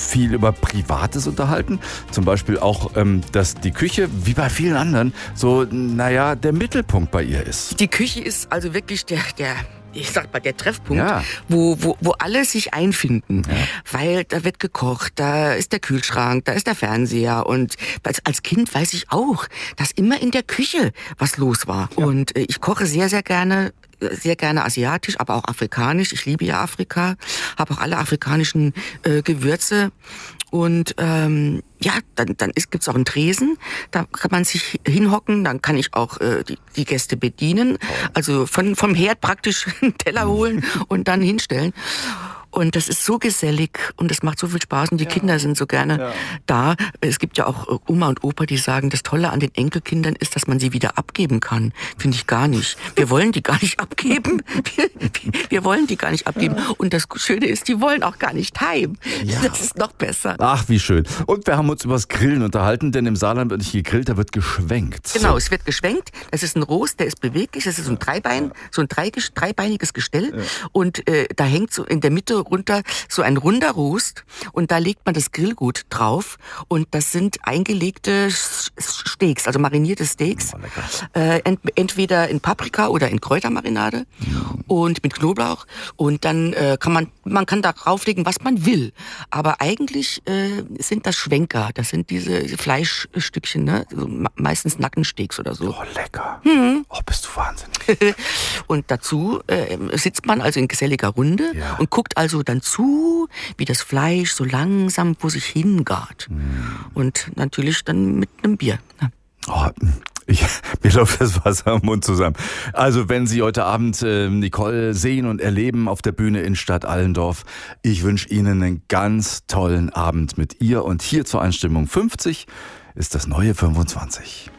viel über Privates unterhalten. Zum Beispiel auch, dass die Küche, wie bei vielen anderen, so, der Mittelpunkt bei ihr ist. Die Küche ist also wirklich der Treffpunkt, wo alle sich einfinden. Ja. Weil da wird gekocht, da ist der Kühlschrank, da ist der Fernseher. Und als Kind weiß ich auch, dass immer in der Küche was los war. Ja. Und ich koche sehr, sehr gerne asiatisch, aber auch afrikanisch. Ich liebe ja Afrika, habe auch alle afrikanischen Gewürze. Und dann gibt's auch einen Tresen, da kann man sich hinhocken, dann kann ich auch die Gäste bedienen, also vom Herd praktisch einen Teller holen und dann hinstellen. Und das ist so gesellig und es macht so viel Spaß und die Kinder sind so gerne da. Es gibt ja auch Oma und Opa, die sagen, das Tolle an den Enkelkindern ist, dass man sie wieder abgeben kann. Finde ich gar nicht. Wir wollen die gar nicht abgeben. Wir wollen die gar nicht abgeben. Und das Schöne ist, die wollen auch gar nicht heim. Ja. Das ist noch besser. Ach, wie schön. Und wir haben uns über das Grillen unterhalten, denn im Saarland wird nicht gegrillt, da wird geschwenkt. Genau, es wird geschwenkt. Das ist ein Rost, der ist beweglich. Das ist so ein dreibeiniges Gestell. Ja. Und da hängt so in der Mitte runter so ein runder Rost und da legt man das Grillgut drauf und das sind eingelegte Steaks, also marinierte Steaks, entweder in Paprika oder in Kräutermarinade und mit Knoblauch und dann man kann da drauflegen, was man will, aber eigentlich sind das Schwenker, das sind diese Fleischstückchen, ne? Meistens Nackensteaks oder so. Oh, lecker. Oh, bist du wahnsinnig. Und dazu sitzt man also in geselliger Runde und guckt also dann zu, wie das Fleisch so langsam vor sich hingart. Und natürlich dann mit einem Bier. Ja. Oh, mir läuft das Wasser im Mund zusammen. Also wenn Sie heute Abend Nicole sehen und erleben auf der Bühne in Stadt Allendorf, ich wünsche Ihnen einen ganz tollen Abend mit ihr. Und hier zur Einstimmung 50 ist das neue 25.